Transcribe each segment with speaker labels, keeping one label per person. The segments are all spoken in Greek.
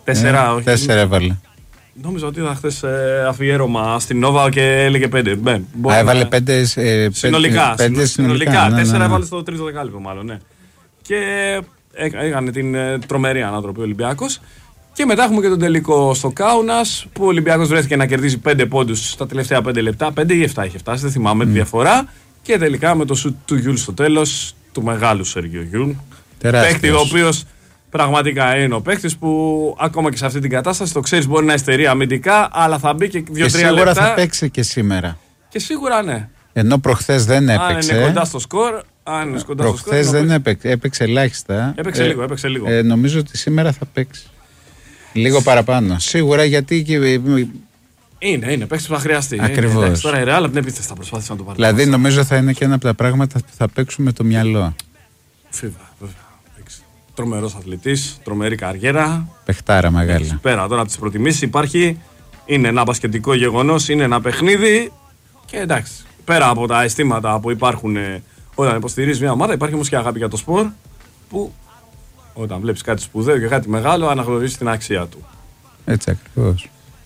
Speaker 1: 4, όχι.
Speaker 2: 4 έβαλε.
Speaker 1: Νόμιζα ότι είδα χθες αφιέρωμα στην Νόβα και έλεγε 5.
Speaker 2: Έβαλε 5
Speaker 1: συνολικά. 4
Speaker 2: ναι.
Speaker 1: έβαλε στο τρίτο δεκάλεπτο, μάλλον. Ναι. Και έκανε την τρομερή ανατροπή ο Ολυμπιακός. Και μετά έχουμε και τον τελικό στο Κάουνας, που ο Ολυμπιακός βρέθηκε να κερδίζει 5 πόντους στα τελευταία 5 λεπτά. 5 ή 7 είχε φτάσει, δεν θυμάμαι τη διαφορά. Και τελικά με το σουτ του Γιούλ στο τέλος, του μεγάλου Σέργιο Γιούλ. Παίκτη ο οποίος πραγματικά είναι ο παίκτης που ακόμα και σε αυτή την κατάσταση το ξέρεις μπορεί να υστερεί αμυντικά, αλλά θα μπει και 2-3 λεπτά. Και
Speaker 2: σίγουρα θα παίξει και σήμερα.
Speaker 1: Και σίγουρα ναι.
Speaker 2: Ενώ προχθές δεν έπαιξε.
Speaker 1: Αν είναι κοντά στο σκορ.
Speaker 2: Προχθές δεν έπαιξε ελάχιστα.
Speaker 1: Έπαιξε λίγο.
Speaker 2: Νομίζω ότι σήμερα θα παίξει. Λίγο παραπάνω. Σίγουρα γιατί.
Speaker 1: Είναι παίκτης που θα χρειαστεί.
Speaker 2: Ακριβώς.
Speaker 1: Τώρα η Ρεάλ από την επίθεση θα προσπαθήσει να το πάρει.
Speaker 2: Δηλαδή νομίζω θα είναι και ένα από τα πράγματα που θα παίξουν με το μυαλό.
Speaker 1: Βέβαια. Τρομερός αθλητής, τρομερή καριέρα.
Speaker 2: Παιχτάρα μεγάλα.
Speaker 1: Πέρα τώρα από τις προτιμήσεις είναι ένα μπασκετικό γεγονός, είναι ένα παιχνίδι. Και εντάξει, πέρα από τα αισθήματα που υπάρχουν όταν υποστηρίζεις μια ομάδα, υπάρχει όμως και αγάπη για το σπορ που όταν βλέπεις κάτι σπουδαίο και κάτι μεγάλο, αναγνωρίζεις την αξία του.
Speaker 2: Έτσι ακριβώς.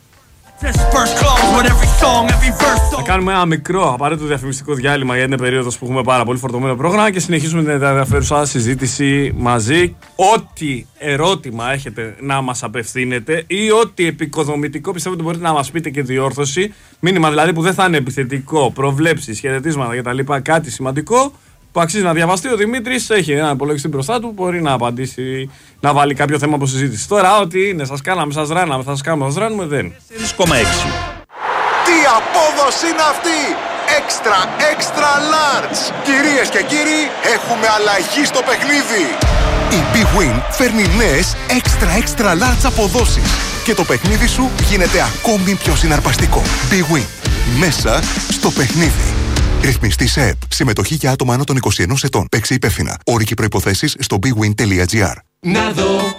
Speaker 1: Θα κάνουμε ένα μικρό απαραίτητο διαφημιστικό διάλειμμα, γιατί είναι περίοδος που έχουμε πάρα πολύ φορτωμένο πρόγραμμα και συνεχίζουμε την ενδιαφέρουσα συζήτηση μαζί. Ό,τι ερώτημα έχετε να μας απευθύνετε ή ό,τι επικοδομητικό πιστεύω ότι μπορείτε να μας πείτε και διόρθωση, μήνυμα δηλαδή που δεν θα είναι επιθετικό, προβλέψεις, χαιρετίσματα κτλ. Κάτι σημαντικό που αξίζει να διαβαστεί. Ο Δημήτρης έχει ένα υπολογιστή μπροστά του, μπορεί να απαντήσει, να βάλει κάποιο θέμα από συζήτηση. Τώρα, ό,τι είναι, σας κάναμε, σας ράναμε, θα σας κάνουμε, σας ράνουμε, δεν.
Speaker 3: 4,6.
Speaker 4: Τι απόδοση είναι αυτή! Extra large! Κυρίες και κύριοι, έχουμε αλλαγή στο παιχνίδι! Η Big Win φέρνει νέες extra large αποδόσεις και το παιχνίδι σου γίνεται ακόμη πιο συναρπαστικό. Big Win. Μέσα στο παιχνίδι. Ρυθμιστή σε ΕΠ. Συμμετοχή για άτομα άνω των 21 ετών. Παίξε υπεύθυνα. Όροι και προϋποθέσεις στο bigwin.gr.